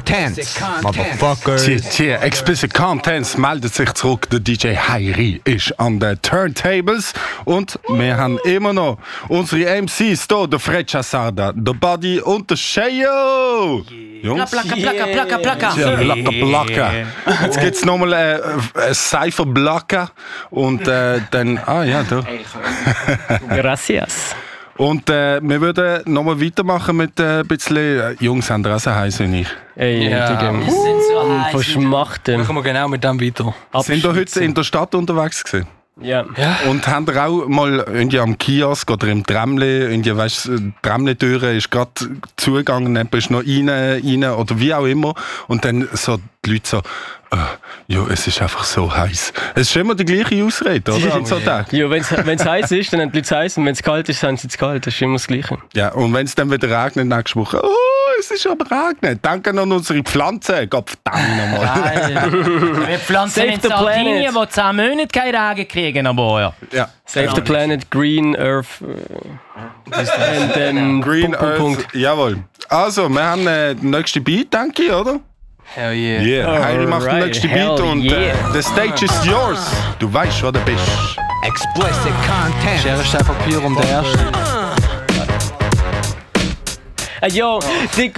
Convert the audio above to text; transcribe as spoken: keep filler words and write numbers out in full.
Content, Motherfucker. Tja, tja, Explicit Contents meldet sich zurück. Der D J Hairi ist an den Turntables. Und wir haben immer noch unsere M Cs hier, der Fred Chassarda, der Buddy und der Sheyo. Jungs. Plaka, plaka, plaka, plaka. Ja, plaka, plaka. Jetzt gibt es nochmal äh, ein Cypher Blaka. Und äh, dann, ah ja, da. Gracias. Und äh, wir würden nochmal weitermachen mit äh, ein bisschen. Äh, Jungs, haben ihr auch so heiß wie ich? Ey, Ja. Digga. Wir sind so heiß. Verschmachtem. Machen wir genau mit dem weiter. Sind ihr heute in der Stadt unterwegs gewesen? Ja. Und habt ihr auch mal irgendwie am Kiosk oder im Tramli, irgendwie, weißt du, die Tramli-Türe ist gerade zugegangen, jemand ist noch rein, rein oder wie auch immer. Und dann so die Leute so, äh, ja, es ist einfach so heiß. Es ist immer die gleiche Ausrede, oder? An so Tagen. Ja, wenn es heiß ist, dann haben die Leute heiß. Und wenn es kalt ist, sind sie zu kalt. Das ist immer das Gleiche. Ja, und wenn es dann wieder regnet, nächste Woche, oh, es ist aber regnet. Danke an unsere Pflanzen. Gott verdammt nochmal. Wir pflanzen Save in the Sardinien, planet. wo zehn Monate keinen Regen kriegen, aber ja. Ja. Save the planet, Green Earth. äh, Und dann Green Punkt, Punkt, Earth, Punkt. jawohl. Also, wir haben äh, den nächsten Beat, denke ich, oder? Hell yeah. Yeah, Heidi macht den Alright, nächsten hell Beat und äh, yeah. the stage is yours. Du weißt, wo du bist. Explicit Content. Schere, Stein, Papier um der erste. Äh, yo, die